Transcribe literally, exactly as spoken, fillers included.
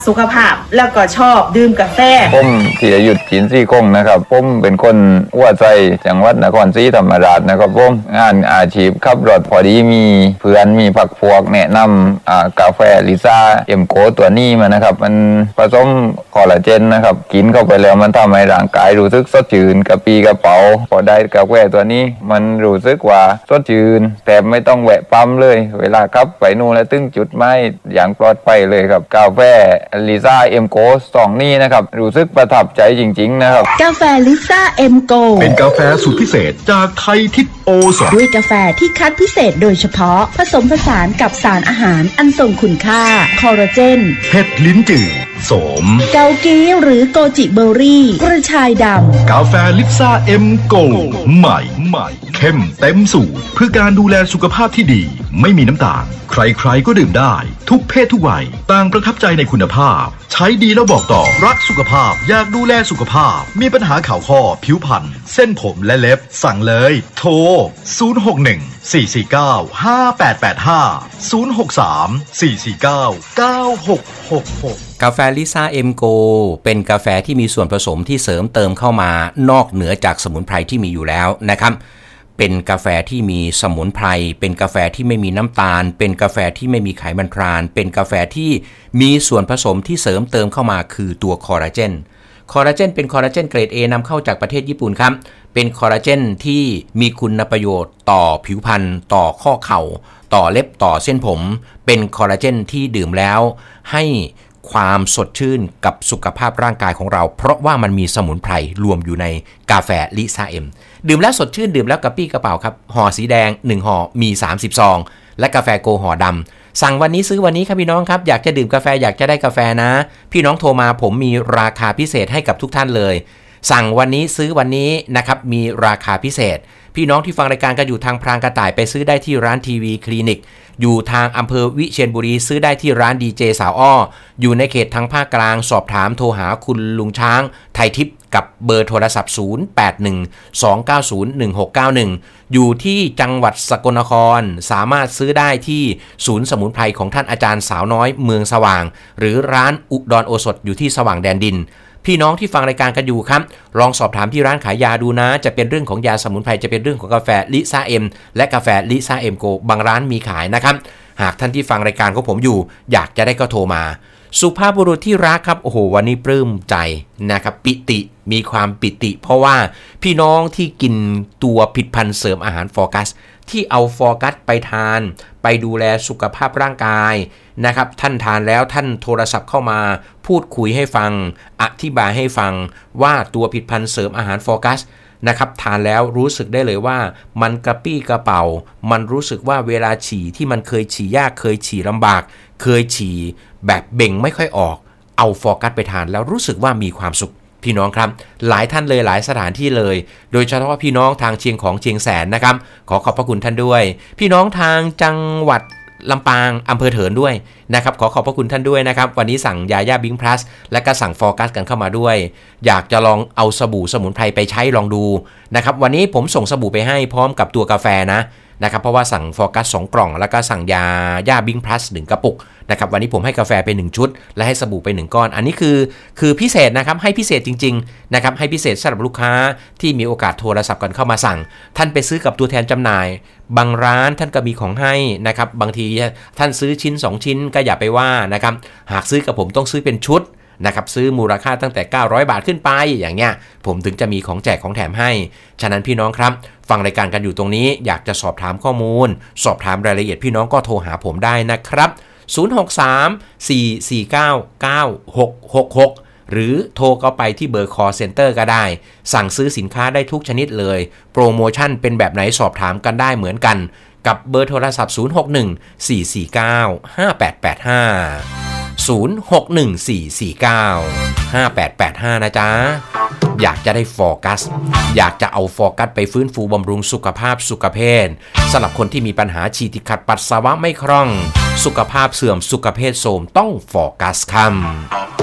สุขภาพแล้วก็ชอบดื่มกาแฟผมธีรยุทธจินซี่คงนะครับผมเป็นคนอ้วใจจังหวัดนครศรีธรรมราชนะครับผมงานอาชีพขับรถพอดีมีเพื่อนมีผักพวกแนะนำอ่ากาแฟลิซ่าเอ็มโกตัวนี้มานะครับมันผสมคอลลาเจนนะครับกินเข้าไปแล้วมันทำให้ร่างกายรู้สึกสดชื่นกระปี้กระเป๋าพอได้กาแฟตัวนี้มันรู้สึกว่าสดชื่นแต่ไม่ต้องแวะปั๊มเลยเวลาขับไปนู่นแล้วตึ้งจุดไม้อย่างปลอดภัยเลยครับกาแฟลิซ่าเอ็มโกสองนี่นะครับรู้สึกประทับใจจริงๆนะครับกาแฟลิซ่าเอ็มโกเป็นกาแฟสูตรพิเศษจากไทยทิพย์โอสถด้วยกาแฟที่คัดพิเศษโดยเฉพาะผสมผสานกับสารอาหารอันทรงคุณค่าคอลลาเจนเห็ดลิ้นจืดโสมเกากีหรือโกจิเบอร์รี่กระชายดำกาแฟลิซ่าเอ็มโกใหม่ใหม่เข้มเต็มสูตรเพื่อการดูแลสุขภาพที่ดีไม่มีน้ำตาลใครๆก็ดื่มได้ทุกเพศทุกวัยต่างประทับใจในคุณภาพใช้ดีแล้วบอกต่อรักสุขภาพอยากดูแลสุขภาพมีปัญหาข่าวข้อผิวพรรณเส้นผมและเล็บสั่งเลยโทรศูนย์ หก หนึ่ง สี่ สี่ เก้า ห้า แปด แปด ห้า ศูนย์ หก สาม สี่ สี่ เก้า เก้า หก หก หกกาแฟลิซ่าเอ็มโกเป็นกาแฟที่มีส่วนผสมที่เสริมเติมเข้ามานอกเหนือจากสมุนไพรที่มีอยู่แล้วนะครับเป็นกาแฟที่มีสมุนไพรเป็นกาแฟที่ไม่มีน้ำตาลเป็นกาแฟที่ไม่มีไขมันทรานเป็นกาแฟที่มีส่วนผสมที่เสริมเติมเข้ามาคือตัวคอลลาเจนคอลลาเจนเป็นคอลลาเจนเกรด A นำเข้าจากประเทศญี่ปุ่นครับเป็นคอลลาเจนที่มีคุณประโยชน์ต่อผิวพรรณต่อข้อเข่าต่อเล็บต่อเส้นผมเป็นคอลลาเจนที่ดื่มแล้วให้ความสดชื่นกับสุขภาพร่างกายของเราเพราะว่ามันมีสมุนไพรรวมอยู่ในกาแฟลิซ่าเอ็มดื่มแล้วสดชื่นดื่มแล้วกระปี้กระเป๋าครับห่อสีแดงหนึ่งห่อมีสามสิบซองและกาแฟโกห่อดำสั่งวันนี้ซื้อวันนี้ครับพี่น้องครับอยากจะดื่มกาแฟอยากจะได้กาแฟนะพี่น้องโทรมาผมมีราคาพิเศษให้กับทุกท่านเลยสั่งวันนี้ซื้อวันนี้นะครับมีราคาพิเศษพี่น้องที่ฟังรายการกันอยู่ทางพรางกระต่ายไปซื้อได้ที่ร้านทีวีคลินิกอยู่ทางอำเภอวิเชียรบุรีซื้อได้ที่ร้านดีเจสาวอ้ออยู่ในเขตทางภาคกลางสอบถามโทรหาคุณลุงช้างไทยทิพย์กับเบอร์โทรศัพท์ศูนย์ แปด หนึ่ง สอง เก้า ศูนย์ หนึ่ง หก เก้า หนึ่งอยู่ที่จังหวัดสกลนครสามารถซื้อได้ที่ศูนย์สมุนไพรของท่านอาจารย์สาวน้อยเมืองสว่างหรือร้านอุดรโอสถอยู่ที่สว่างแดนดินพี่น้องที่ฟังรายการกันอยู่ครับลองสอบถามที่ร้านขายยาดูนะจะเป็นเรื่องของยาสมุนไพรจะเป็นเรื่องของกาแฟลิซ่าเอ็มและกาแฟลิซ่าเอ็มโกบางร้านมีขายนะครับหากท่านที่ฟังรายการของผมอยู่อยากจะได้ก็โทรมาสุภาพบุรุษที่รักครับโอ้โหวันนี้ปลื้มใจนะครับปิติมีความปิติเพราะว่าพี่น้องที่กินตัวผลิตภัณฑ์เสริมอาหารฟอร์กัสที่เอาฟอร์กัสไปทานไปดูแลสุขภาพร่างกายนะครับท่านทานแล้วท่านโทรศัพท์เข้ามาพูดคุยให้ฟังอธิบายให้ฟังว่าตัวผลิตภัณฑ์เสริมอาหารฟอร์กัสนะครับทานแล้วรู้สึกได้เลยว่ามันกระปี้กระเป๋ามันรู้สึกว่าเวลาฉี่ที่มันเคยฉี่ยากเคยฉี่ลำบากเคยฉี่แบบเบ่งไม่ค่อยออกเอาฟอร์กัสไปทานแล้วรู้สึกว่ามีความสุขพี่น้องครับหลายท่านเลยหลายสถานที่เลยโดยเฉพาะพี่น้องทางเชียงของเชียงแสนนะครับขอขอบพระคุณท่านด้วยพี่น้องทางจังหวัดลำปางอำเภอเถินด้วยนะครับขอขอบพระคุณท่านด้วยนะครับวันนี้สั่งยาย่าบิงพลัสและก็สั่งฟอร์กัสกันเข้ามาด้วยอยากจะลองเอาสบู่สมุนไพรไปใช้ลองดูนะครับวันนี้ผมส่งสบู่ไปให้พร้อมกับตัวกาแฟนะนะครับเพราะว่าสั่งฟอร์กัสสองกล่องแล้วก็สั่งยาย่าบิงพลัสหนึ่งกระปุกนะครับวันนี้ผมให้กาแฟไปหนึ่งชุดและให้สบู่ไปหนึ่งก้อนอันนี้คือคือพิเศษนะครับให้พิเศษจริงๆนะครับให้พิเศษสำหรับลูกค้าที่มีโอกาสโทรศัพท์กันเข้ามาสั่งท่านไปซื้อกับตัวแทนจำหน่ายบางร้านท่านก็มีของให้นะครับบางทีท่านซื้อชิ้นสองชิ้นก็อย่าไปว่านะครับหากซื้อกับผมต้องซื้อเป็นชุดนะครับซื้อมูลค่าตั้งแต่เก้าร้อยบาทขึ้นไปอย่างเงี้ยผมถึงจะมีของแจกของแถมให้ฉะนั้นพี่น้องครับฟังรายการกันอยู่ตรงนี้อยากจะสอบถามข้อมูลสอบถามรายละเอียดพี่น้องก็โทรหาผมได้นะครับศูนย์ หก สาม สี่ สี่ เก้า เก้า หก หก หกหรือโทรเข้าไปที่เบอร์ call center ก็ได้สั่งซื้อสินค้าได้ทุกชนิดเลยโปรโมชั่นเป็นแบบไหนสอบถามกันได้เหมือนกันกับเบอร์โทรศัพท์ศูนย์ หก หนึ่ง สี่ สี่ เก้า ห้า แปด แปด ห้าศูนย์ หก หนึ่ง สี่ สี่ เก้า ห้า แปด แปด ห้านะจ๊ะอยากจะได้ฟอร์กัสอยากจะเอาฟอร์กัสไปฟื้นฟูบำรุงสุขภาพสุขภาพสำหรับคนที่มีปัญหาฉี่ติดขัดปัสสาวะไม่คล่องสุขภาพเสื่อมสุขภาพโทรมต้องฟอร์กัสคำ